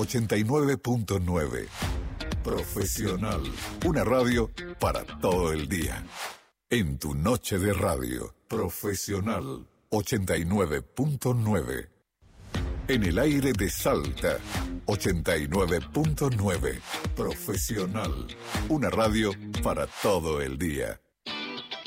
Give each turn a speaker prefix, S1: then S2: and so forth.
S1: 89.9. Profesional. Una radio para todo el día. En tu noche de radio. Profesional. 89.9. En el aire de Salta. 89.9. Profesional. Una radio para todo el día.